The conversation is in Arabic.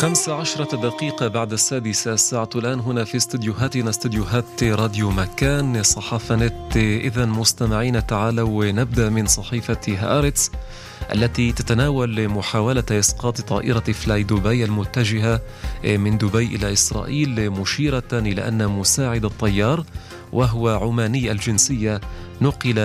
15 دقيقة بعد 6 الساعة الآن هنا في استديوهاتنا، استديوهات راديو مكان صحافة نت. إذن مستمعين، تعالوا نبدأ من صحيفة هآرتس التي تتناول محاولة إسقاط طائرة فلاي دبي المتجهة من دبي إلى إسرائيل، مشيرة إلى أن مساعد الطيار وهو عماني الجنسية نقل